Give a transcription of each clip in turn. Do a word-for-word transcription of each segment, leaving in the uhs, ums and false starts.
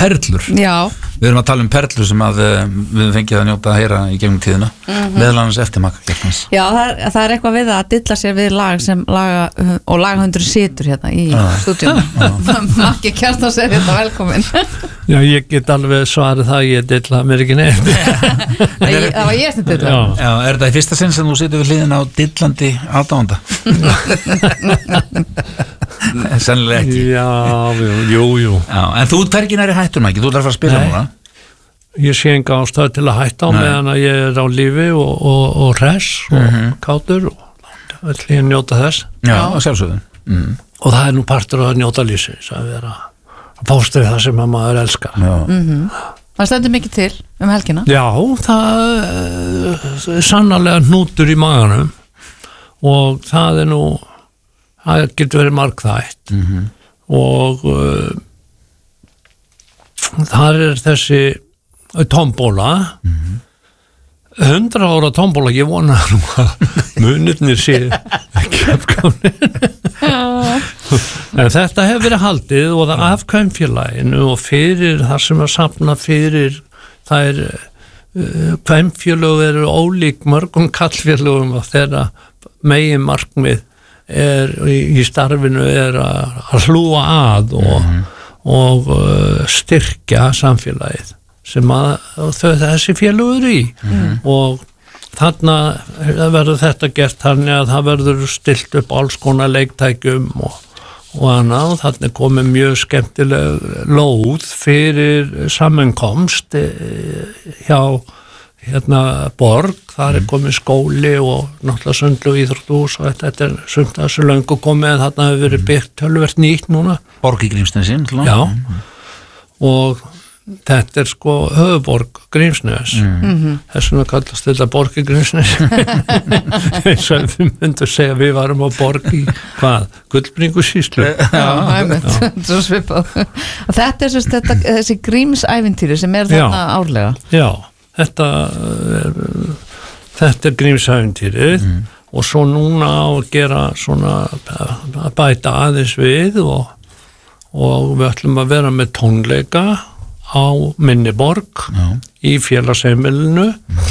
perlur. Já. Við erum að tala um perlur sem að við fengið að njóta að heyra í gegnum tíðina mm-hmm. meðal annars eftirmaka keppnis. Já, það er, það er eitthvað við að dilla sér við lag sem laga og laghundur situr hérna í ah. stúdíunum. Makki Kjartan segir þetta velkomin. Já, ég get alveg svarið það, ég dilla mér ekki neitt. Það var ég sem dilla. Já. Já, er þetta í fyrsta sinn sem þú situr við hliðina á dillandi aðdáanda? Sennilega ekki. Já, jú, jú. Já, en þú hvergi næri hættur maður ekki, þú ætlar að fara að spila núna. Ég sé enga ástæð til að hætta á meðan að ég er á lífi og, og, og hress og mm-hmm. kátur og ætla ég að njóta þess. Já, og sjálfsögðu. Mm. Og það er nú partur að njóta lífsins að vera að fást við það sem að maður elskar. Já. Mm-hmm. Það stendur mikið til um helgina. Já, það er sannarlega hnútur í maganum og það er nú, það getur verið margþætt mm-hmm. og uh, þar er þessi tombóla mm-hmm. hundra ára tombóla, ég vona nú að munirnir sé ekki afkvæmni en þetta hefur verið haldið og það af kvenfélaginu og fyrir það sem að safna fyrir það er uh, kvenfélög eru ólík mörgum kallfélögum og þeirra megin markmið er í, í starfinu er að, að hlúa að og, mm-hmm. og uh, styrkja samfélagið sem að þau þessi félögur í mm-hmm. og þarna verður þetta gert þannig að það verður stilt upp alls konar leiktækjum og, og annað og þarna komið mjög skemmtileg lóð fyrir sammenkomst hjá hérna borg, þar er komið skóli og náttúrulega sundlu íþróttús og þetta, þetta er sumt að þessu löngu komið en þarna hefur verið byggt tölvert nýtt núna. Borg í Grímsnesi. Já, og þetta er sko höfuborg Grímsnes mm-hmm. þess vegna kallast þetta borg í Grímsnes eins og við myndum segja við varum á borg í hvað? Gullbringusýslu. Já, æmitt, svo svipað. Og þetta er sérst þetta, þessi Grímsævintýri sem er þarna árlega. Já. Þetta er, þetta er Grímsævintýrið mm. og svo núna á að gera svona að bæta aðeins við og, og við ætlum að vera með tónleika á Minniborg Já. Í félagsheimilinu mm.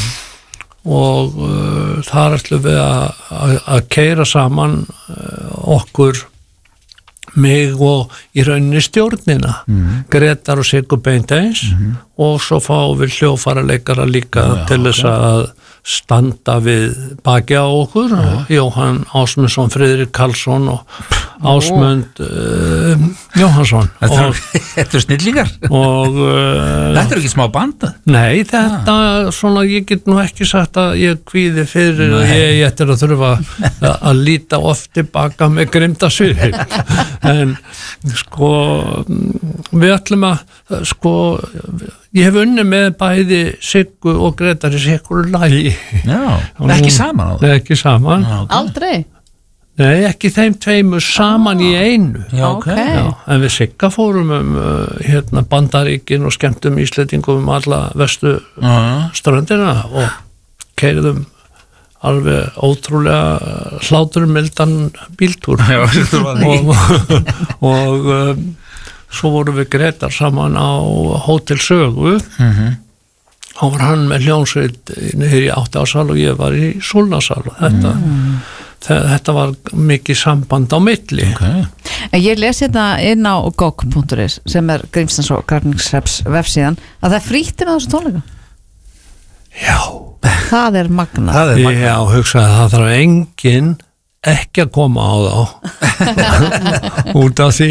og uh, þar ætlum við að, að, að keyra saman uh, okkur mig og í rauninni stjórnina mm. Gretar og Sigur Beinteins mm. og svo fáum við hljóðfaraleikara líka já, já, til þess okay. að standa við baki á okkur já. Jóhann Ásmundsson, Friðrik Karlsson og Ásmund uh, Jóhannsson Þetta er snillingar og, uh, Þetta er ekki smá banda? Nei, þetta ah. svona ég get nú ekki sagt að ég kvíði fyrir og ég, ég ættir að þurfa að, að líta oft tilbaka með grimta svið en sko við ætlum að sko ég hef unnið með bæði Siggu og Gretar í Sigur lagi Já, ekki saman á það? Ekki saman Já, okay. Aldrei? Nei, ekki þeim tveimur saman ah. í einu Já, okay. Já, en við Sigga fórum um uh, hérna Bandaríkin og skemmtum Íslendingum um alla vestu uh. ströndina og keyrðum alveg ótrúlega hláturmildan bíltúr Já, og, og um, svo vorum við Gretar saman á Hótel Sögu mm-hmm. og var hann með hljónsveit niður í áttaásal og ég var í Súlnasal og þetta, mm. þetta var mikið samband á milli okay. Ég les þetta inn á gog punktur is sem er Grímsnes og Grafningshreps vefsíðan að það er frítt inn á þessu tónleika Já Það er magnað. Það er magnað. Já, hugsaði það þarf enginn ekki að koma á þá út af því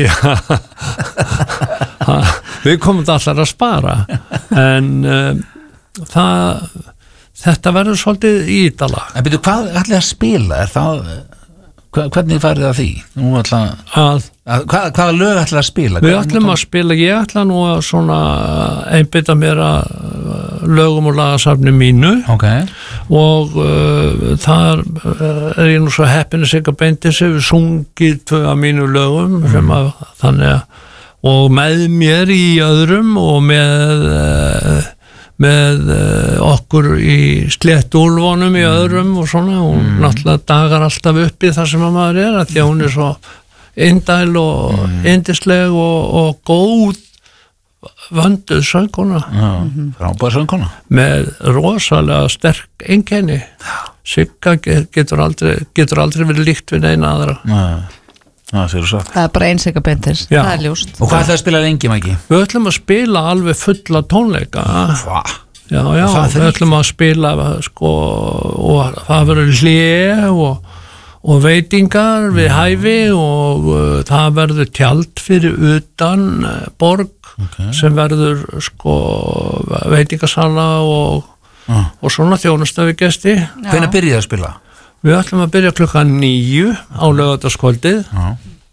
að við komum allar að spara en um, það þetta verður svolítið ídala. En byrju, hvað ætlaði að spila? Er það, hvernig farið það því? Nú ætla að, að hvað, hvaða lög ætlaði að spila? Við ætlum að spila, ég ætla nú að svona einbytta mér að lögum og lagasafni mínu okay. og uh, þar uh, er ég nú svo heppin að Sigur Beinteins hefur sungið tvö af mínu lögum mm. sem að þannig að og með mér í öðrum og með uh, með uh, okkur í Sléttúlfunum í öðrum og svona og mm. náttúrulega dagar alltaf uppi þar sem að maður er að því að hún er svo indæl og mm. yndisleg og, og góð vönduð söngkona frábær söngkona með rosalega sterk einkenni Sigga getur aldrei getur aldrei verið líkt við neina aðra Nei, það séu svo Það er bara einseka beintir, Já. það er ljóst Og hvað ætlaði að spila lengi, Maggi? Við ætlum að spila alveg fulla tónleika Hva? Já, já, Það við ætlum að spila sko, og það verður hlé og, og veitingar við hæfi og uh, það verður tjald fyrir utan uh, borg okay. sem verður sko, veitingasala og, ah. og svona þjónustafi gesti Hvenær byrjaði að spila? Við ætlum að byrja klukkan níu á laugardagskvöldið ah.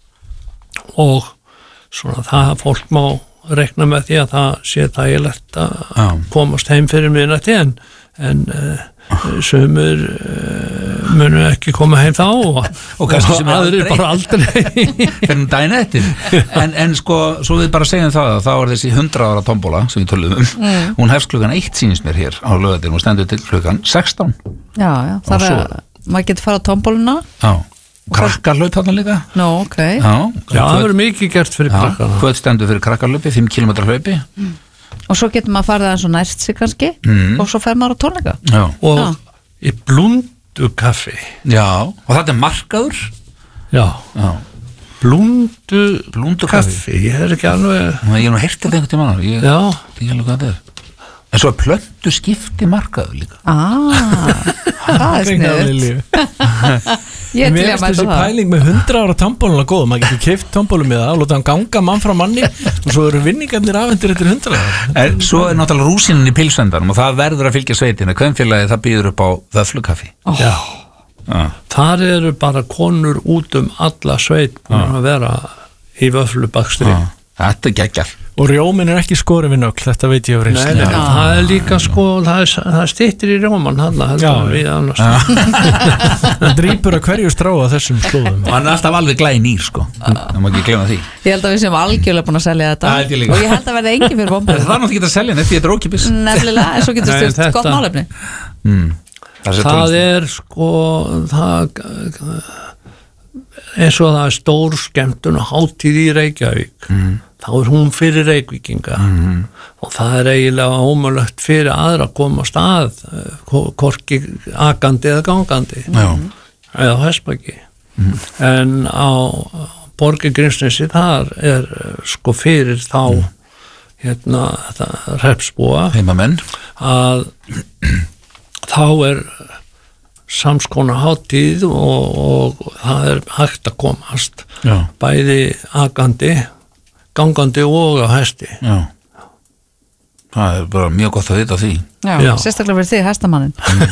og svona það fólk má rekna með því að það sé þægilegt að Já. komast heim fyrir miðnætti en, en uh, sumur uh, munu ekki koma heim þá og, og kannski sem aðrir bara aldrei fyrir daginn eftir en, en sko, svo við bara segjum það að þá er þessi hundrað ára tombóla sem við tölum um mm. hún hefst klukkan eitt sýnist mér hér á laugardaginn og stendur til klukkan sextán Já, já, það er að maður getur fara á tombóluna Já Krakkarlaup þarna líka Nó, ok Já, Já það verður mikið gert fyrir krakkana Hvað stendur fyrir krakkarlaupi, fimm kílómetra hlaupi mm. Og svo getur maður farið eins og næst sig kannski mm. og svo fer maður á tónleika Já Og Já. í blúndu kaffi Já, og þetta er markaður Já, Já. Blúndu, blúndu kaffi. kaffi Ég er ekki alveg Ég er nú heyrtið einhvern tímann Ég Já Ég er alveg hvað þetta er En svo er plöntu skipti markaður líka Ah, það er sniðut Ég til að mæta það pæling með hundra ára tombóluna góð maður getur keypt tombólu með það og láta hann ganga mann frá manni og svo eru vinningarnir afhendir eftir hundra ára Svo er náttúrulega rúsinin í pilsendanum og það verður að fylgja sveitina Kvenfélagi það býður upp á vöflukaffi oh. Já ah. Þar eru bara konur út um alla sveit ah. að vera í vöflubakstri ah. Þetta er geggjar Og rjómin er ekki skorið við nögl, þetta veit ég á reynslu. Nei, nei, það er líka sko, það er, það er styttir í rjóman hann, heldur við annars. Það drýpur að hverju stráa þessum slóðum. Og hann er alltaf alveg glæði nýr sko, það má ekki glemma því. Ég held að við séum algjörlega búin að selja þetta Æ, ég og ég held að verða engin fyrir bombu. Það er náttúrulega ekki að selja þetta, þetta er ókipis. Nefnilega, en svo getur styrst gott málefni. Mm. Það, það er sko, það, eins og það er stór skemmtun og hátíð í Reykjavík. Mm. Þá er hún fyrir Reykvíkinga mm. og það er eiginlega ómögulegt fyrir aðra að komast að hvorki akandi eða gangandi mm. eða hestbaki mm. en á Borgi Grímsnesi þar er sko fyrir þá mm. hérna hreppsbúa heimamenn að þá er samskona hátíð og, og það er hægt að komast Já. Bæði akandi gangandi og á hesti Já. Það er bara mjög gott að vita því Já, Já. Sérstaklega fyrir þig, hestamannin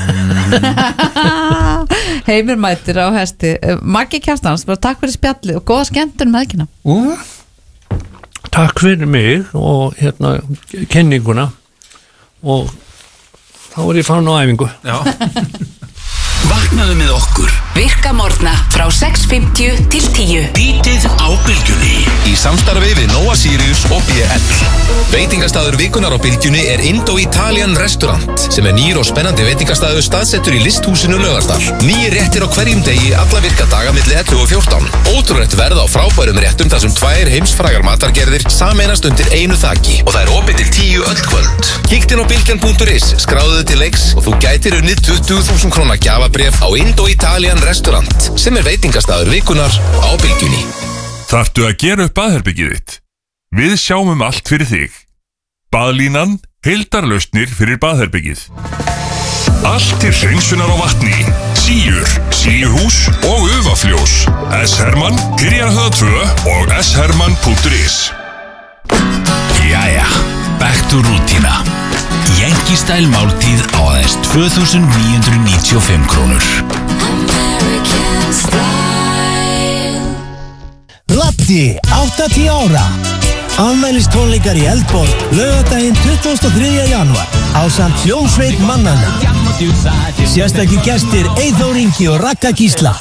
Heimir mætir á hesti Maggi Kjartans, bara takk fyrir spjallið og góða skemmtun með helgina uh. Takk fyrir mig og hérna kenninguna og þá er ég farin á æfingu Já Vaknaðu með okkur Virka morgna frá sex fimmtíu til tíu Bítið á bylgjunni Í samstarfi við Nóa Sirius og B L Veitingastaður vikunar á bylgjunni er Indo-Italian Restaurant sem er nýr og spennandi veitingastaður staðsettur í listhúsinu Laugardal. Nýir réttir á hverjum degi alla virka daga milli ellefu og fjórtán. Ótrúlegt verð á frábærum réttum þar sem tvær heimsfrægar matargerðir sameinast undir einu þaki og það er opið til tíu öll kvöld. Kíktu inn á bylgjan punktur is, skráðu þig til leiks og þú gætir unnið tuttugu þúsund króna gjafabréf á Indo-Italian Restaurant sem er veitingastaður vikunar á bylgjunni. Þarftu að gera upp baðherbergið þitt? Við sjáum um allt fyrir þig. Baðlínan, heildarlausnir fyrir baðherbergið. Allt til hreinsunar á vatni, síur, síuhús og ufafljós. S. Hermann, Hyrjarhöða tvö og s hermann punktur is. Jæja, back to rútína. Yankee Style máltíð á aðeins tvö þúsund níu hundruð níutíu og fimm krónur. American Style. Latti, áttatíu ára. Afmælistónleikar í Eldborg, laugardaginn tuttugasta og þriðja janúar ásamt hljómsveit mannanna. Sérstakir gestir Eyþór Ingi og Ragga Gísla.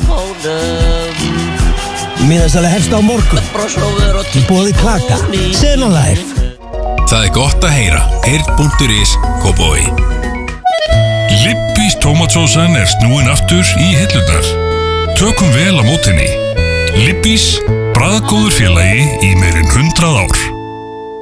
Miðasala hefst á morgun. Í boði Klaka, Sena Life. Það er gott að heyra. Heyrn punktur is, Kópavogi. Lippís tómatsósan er snúin aftur í hillurnar. Tökum vel á mótinni. Lippís, bragðgóður félagi í meirinn hundrað ár.